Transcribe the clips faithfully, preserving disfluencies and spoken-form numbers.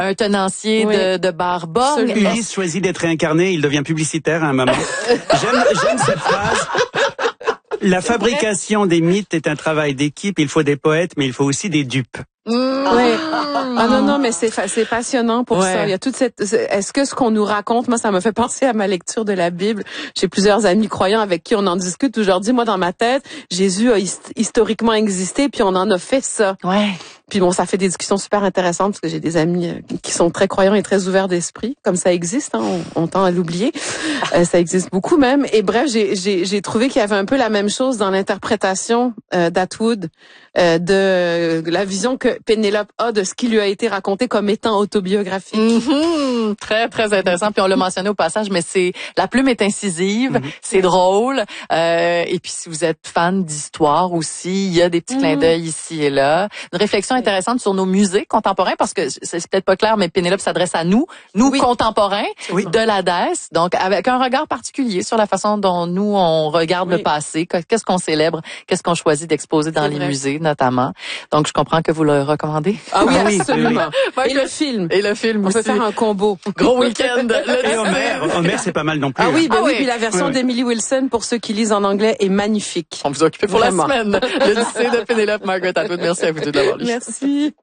un tenancier oui. de, de bar borgne. Ulysse choisit d'être réincarné, il devient publicitaire à un moment. j'aime, j'aime cette phrase. La fabrication des mythes est un travail d'équipe. Il faut des poètes, mais il faut aussi des dupes. Mmh. Ouais. Ah non non mais c'est c'est passionnant pour ouais. ça. Il y a toute cette est-ce que ce qu'on nous raconte, moi ça me fait penser à ma lecture de la Bible. J'ai plusieurs amis croyants avec qui on en discute aujourd'hui. Moi dans ma tête, Jésus a hist- historiquement existé puis on en a fait ça. Ouais. Puis bon, ça fait des discussions super intéressantes parce que j'ai des amis qui sont très croyants et très ouverts d'esprit, comme ça existe, hein, on, on tend à l'oublier. Euh, ça existe beaucoup même. Et bref, j'ai j'ai j'ai trouvé qu'il y avait un peu la même chose dans l'interprétation euh, d'Atwood euh, de la vision que Pénélope a de ce qui lui a été raconté comme étant autobiographique. Mm-hmm. Très très intéressant. Puis on l'a mentionné au passage, mais c'est la plume est incisive, mm-hmm. c'est drôle. Euh, et puis si vous êtes fan d'histoire aussi, il y a des petits mm-hmm. clins d'œil ici et là. Une réflexion intéressante sur nos musées contemporains parce que c'est peut-être pas clair, mais Pénélope s'adresse à nous, nous oui. contemporains oui. de l'A D E S, donc avec un regard particulier sur la façon dont nous on regarde oui. le passé, qu'est-ce qu'on célèbre, qu'est-ce qu'on choisit d'exposer dans c'est les vrai. musées notamment. Donc je comprends que vous le recommandez. Ah oui, absolument. Oui. Et le film. Et le film on aussi. On peut faire un combo. Gros week-end. Et Homer, Homer c'est pas mal non plus. Ah oui, ben ah oui, oui. puis la version oui, d'Emily Wilson pour ceux qui lisent en anglais est magnifique. On vous occupe pour Vraiment. la semaine. Le lycée de Pénélope Margaret Atwood. Merci à vous deux d'avoir lu. Merci.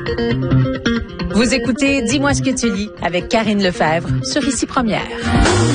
Vous écoutez Dis-moi ce que tu lis avec Karine Lefebvre sur Ici Première.